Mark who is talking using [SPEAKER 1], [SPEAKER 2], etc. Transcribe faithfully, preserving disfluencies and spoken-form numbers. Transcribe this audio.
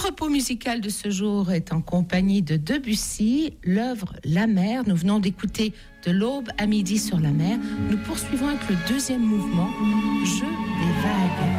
[SPEAKER 1] repos musical de ce jour est en compagnie de Debussy, l'œuvre La mer. Nous venons d'écouter De l'aube à midi sur la mer. Nous poursuivons avec le deuxième mouvement, Jeu des vagues.